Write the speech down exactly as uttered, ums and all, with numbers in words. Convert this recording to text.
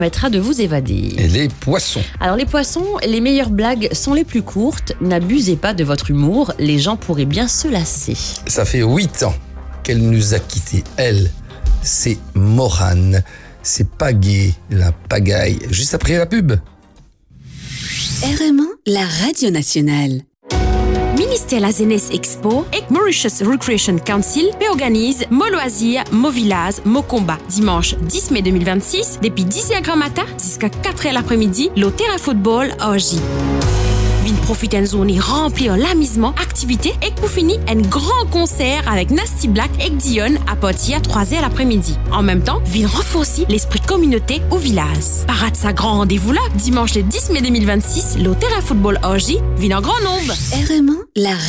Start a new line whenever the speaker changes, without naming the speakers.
Permettra de vous évader.
Et les poissons.
Alors les poissons, les meilleures blagues sont les plus courtes. N'abusez pas de votre humour, les gens pourraient bien se lasser.
Ça fait huit ans qu'elle nous a quittés. Elle, c'est Morane. C'est Pagaie, la pagaille. Juste après la pub.
R M un, la radio nationale.
Ministère la Jeunesse Expo et Mauritius Recreation Council organise Mo Loisirs, Mo Village, Mo Combat. Dimanche dix mai deux mille vingt-six, depuis dix heures grand matin jusqu'à quatre heures l'après-midi, le terrain football Orgy. Vin profite d'une journée remplie en l'amusement, activités et pour finir, un grand concert avec Nasty Black et Dion à partir de trois heures l'après-midi. En même temps, vin renforcer l'esprit communauté au village. Parade sa grand rendez-vous là, dimanche le dix mai deux mille vingt-six, le terrain football Orgy, vin en grand nombre.
R M un, la